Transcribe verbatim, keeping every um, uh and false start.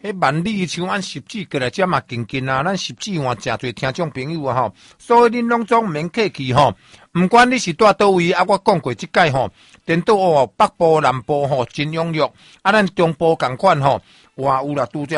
迄万里像按十指过来遮嘛近近啊，咱十指换诚侪听众朋友啊吼，所以恁拢总免客气吼。毋管你是住倒位，啊，我讲过即届吼，颠倒哦，北部、南部吼真踊跃，啊，咱中部共款吼，哇有啦拄则